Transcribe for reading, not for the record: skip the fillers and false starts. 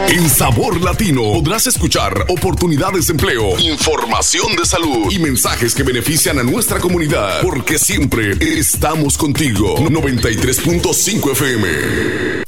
En Sabor Latino podrás escuchar oportunidades de empleo, información de salud y mensajes que benefician a nuestra comunidad, porque siempre estamos contigo. 93.5 FM.